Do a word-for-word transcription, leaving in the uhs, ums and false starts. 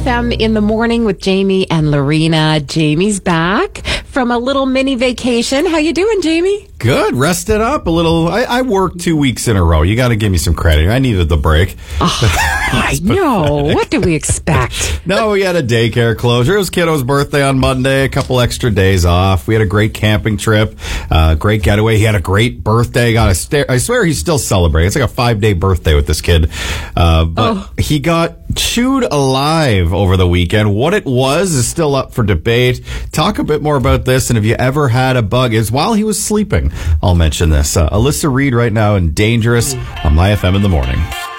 F M in the morning with Jamie and Lorena. Jamie's back from a little mini vacation. How you doing, Jamie? Good. Rested up a little. I, I worked two weeks in a row. You got to give me some credit. I needed the break. Oh, I know. What do we expect? No, we had a daycare closure. It was kiddo's birthday on Monday. A couple extra days off. We had a great camping trip. Uh, great getaway. He had a great birthday. Got a stare. I swear he's still celebrating. It's like a five day birthday with this kid. Uh, but Oh. he got chewed alive over the weekend. What it was is still up for debate. Talk a bit more about this, and if you ever had a bug, is while he was sleeping. I'll mention this. Uh, Alyssa Reed right now in Dangerous on My F M in the morning.